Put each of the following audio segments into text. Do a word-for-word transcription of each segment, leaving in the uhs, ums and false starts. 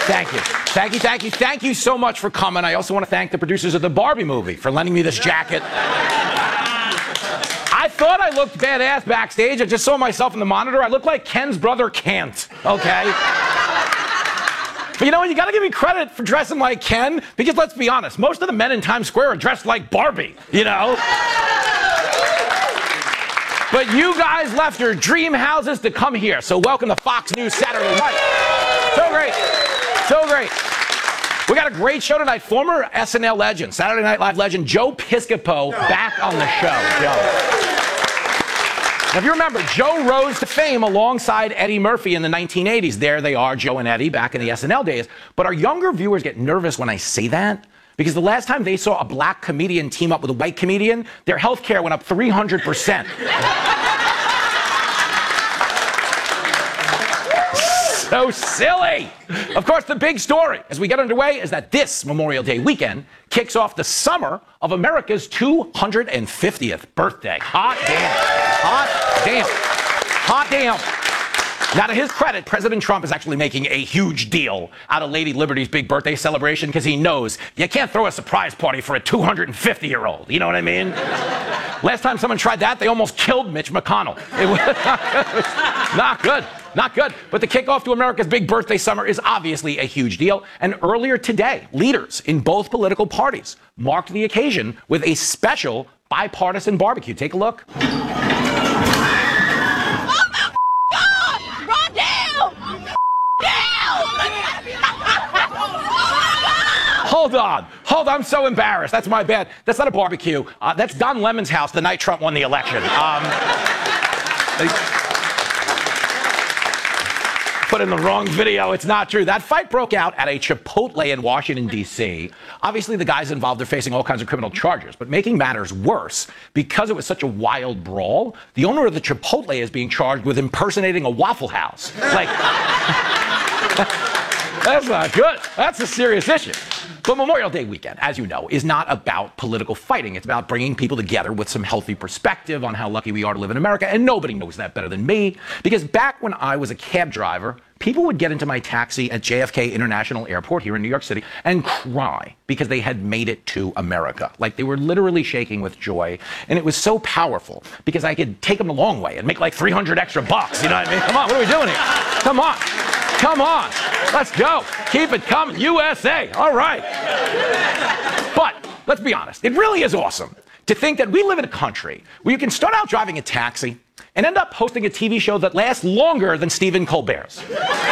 Thank you. Thank you, thank you, thank you so much for coming. I also want to thank the producers of the Barbie movie for lending me this jacket. I thought I looked badass backstage. I just saw myself in the monitor. I look like Ken's brother Kent, okay? But you know what? You gotta give me credit for dressing like Ken, because let's be honest, most of the men in Times Square are dressed like Barbie, you know? But you guys left your dream houses to come here, so welcome to Fox News Saturday Night. So great, so great. We got a great show tonight. Former S N L legend, Saturday Night Live legend, Joe Piscopo back on the show. Joe. Now, if you remember, Joe rose to fame alongside Eddie Murphy in the nineteen eighties. There they are, Joe and Eddie, back in the S N L days. But our younger viewers get nervous when I say that, because the last time they saw a black comedian team up with a white comedian, their health care went up three hundred percent. So silly. Of course, the big story as we get underway is that this Memorial Day weekend kicks off the summer of America's two hundred fiftieth birthday. Hot damn. Hot damn. Hot damn. Now, to his credit, President Trump is actually making a huge deal out of Lady Liberty's big birthday celebration because he knows you can't throw a surprise party for a two hundred fifty-year-old. You know what I mean? Last time someone tried that, they almost killed Mitch McConnell. It was not good. Not good. But the kickoff to America's big birthday summer is obviously a huge deal. And earlier today, leaders in both political parties marked the occasion with a special bipartisan barbecue. Take a look. Hold on. Hold on. I'm so embarrassed. That's my bad. That's not a barbecue. Uh, that's Don Lemon's house the night Trump won the election. Um, they put in the wrong video. It's not true. That fight broke out at a Chipotle in Washington, D C Obviously, the guys involved are facing all kinds of criminal charges. But making matters worse, because it was such a wild brawl, the owner of the Chipotle is being charged with impersonating a Waffle House. Like, that's not good. That's a serious issue. But Memorial Day weekend, as you know, is not about political fighting. It's about bringing people together with some healthy perspective on how lucky we are to live in America. And nobody knows that better than me. Because back when I was a cab driver, people would get into my taxi at J F K International Airport here in New York City and cry because they had made it to America. Like, they were literally shaking with joy. And it was so powerful because I could take them a long way and make like three hundred extra bucks. You know what I mean? Come on, what are we doing here? Come on. Come on. Let's go. Keep it coming. U S A. All right. But let's be honest. It really is awesome to think that we live in a country where you can start out driving a taxi and end up hosting a T V show that lasts longer than Stephen Colbert's.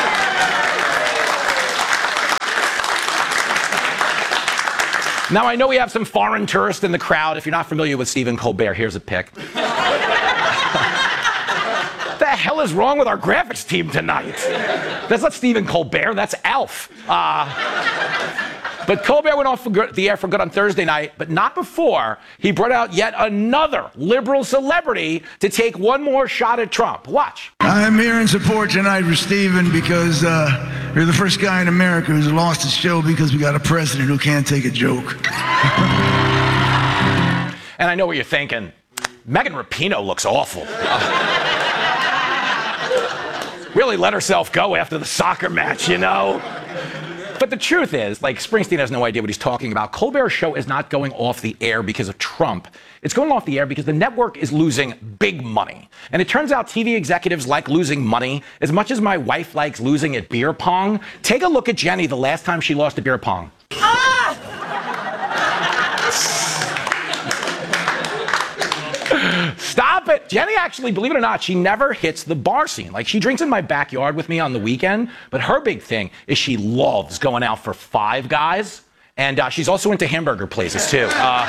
Now, I know we have some foreign tourists in the crowd. If you're not familiar with Stephen Colbert, here's a pic. What the hell is wrong with our graphics team tonight? That's not Stephen Colbert, that's Alf. Uh, but Colbert went off good, the air for good on Thursday night, but not before he brought out yet another liberal celebrity to take one more shot at Trump. Watch. I'm here in support tonight for Stephen because uh, you're the first guy in America who's lost his show because we got a president who can't take a joke. And I know what you're thinking. Megan Rapinoe looks awful. Uh, really let herself go after the soccer match, you know? But the truth is, like, Springsteen has no idea what he's talking about. Colbert's show is not going off the air because of Trump. It's going off the air because the network is losing big money. And it turns out T V executives like losing money as much as my wife likes losing at beer pong. Take a look at Jenny the last time she lost at beer pong. Ah! Stop it. Jenny actually, believe it or not, she never hits the bar scene. Like, she drinks in my backyard with me on the weekend, but her big thing is she loves going out for Five Guys, and uh, she's also into hamburger places, too. Uh,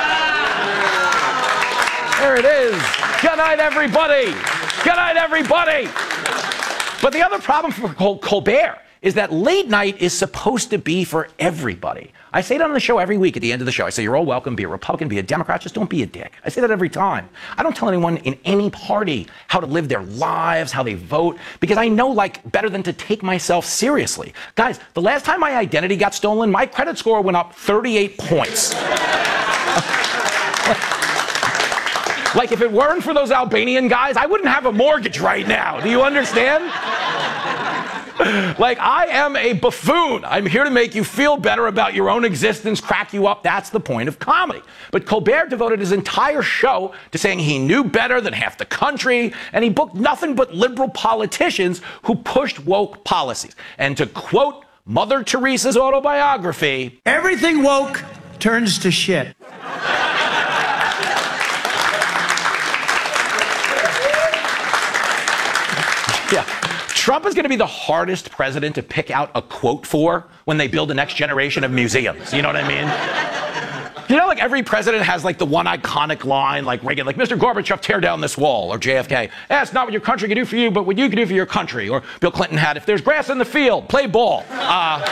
there it is. Good night, everybody. Good night, everybody. But the other problem for Col- Colbert is that late night is supposed to be for everybody. I say that on the show every week at the end of the show. I say, you're all welcome, be a Republican, be a Democrat, just don't be a dick. I say that every time. I don't tell anyone in any party how to live their lives, how they vote, because I know, like, better than to take myself seriously. Guys, the last time my identity got stolen, my credit score went up thirty-eight points. Like, if it weren't for those Albanian guys, I wouldn't have a mortgage right now. Do you understand? Like, I am a buffoon. I'm here to make you feel better about your own existence, crack you up. That's the point of comedy. But Colbert devoted his entire show to saying he knew better than half the country, and he booked nothing but liberal politicians who pushed woke policies. And to quote Mother Teresa's autobiography, everything woke turns to shit. Yeah. Trump is going to be the hardest president to pick out a quote for when they build the next generation of museums. You know what I mean? You know, like every president has like the one iconic line, like Reagan, like Mister Gorbachev, tear down this wall, or J F K. Eh, it's not what your country can do for you, but what you can do for your country. Or Bill Clinton had, if there's grass in the field, play ball. Uh,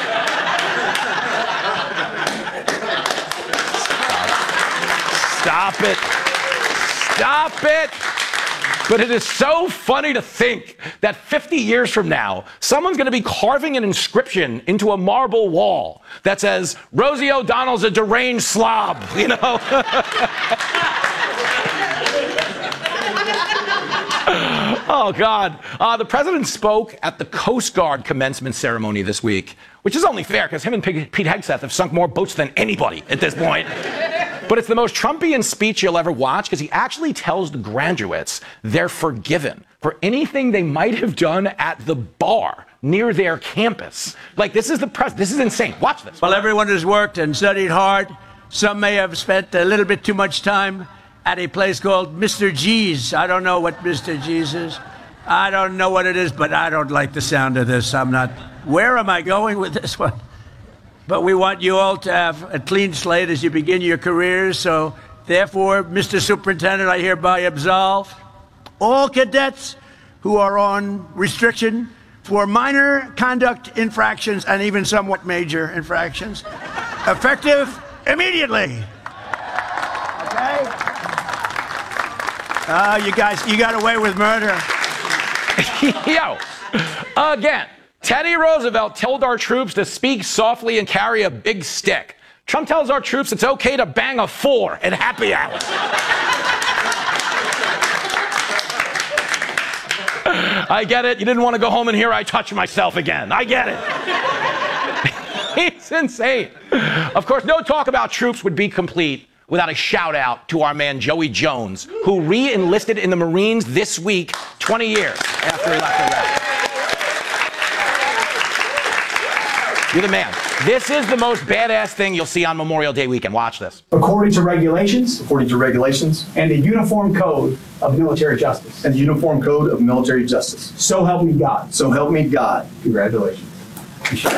stop it. Stop it. But it is so funny to think that fifty years from now, someone's going to be carving an inscription into a marble wall that says, Rosie O'Donnell's a deranged slob, you know? Oh, God. Uh, the president spoke at the Coast Guard commencement ceremony this week, which is only fair because him and Pete Hegseth have sunk more boats than anybody at this point. But it's the most Trumpian speech you'll ever watch because he actually tells the graduates they're forgiven for anything they might have done at the bar near their campus. Like, this is the press. This is insane. Watch this. Well, everyone has worked and studied hard. Some may have spent a little bit too much time at a place called Mister G's. I don't know what Mister G's is. I don't know what it is, but I don't like the sound of this. I'm not. Where am I going with this one? But we want you all to have a clean slate as you begin your careers. So, therefore, Mister Superintendent, I hereby absolve all cadets who are on restriction for minor conduct infractions and even somewhat major infractions, effective immediately. Okay? Uh, you guys, you got away with murder. Yo, again. Teddy Roosevelt told our troops to speak softly and carry a big stick. Trump tells our troops it's okay to bang a four at happy hour. I get it. You didn't want to go home and hear I touch myself again. I get it. It's insane. Of course, no talk about troops would be complete without a shout out to our man Joey Jones, who re-enlisted in the Marines this week, twenty years after he left Iraq. You're the man. This is the most badass thing you'll see on Memorial Day weekend. Watch this. According to regulations. According to regulations. And the Uniform Code of Military Justice. And the Uniform Code of Military Justice. So help me God. So help me God. Congratulations.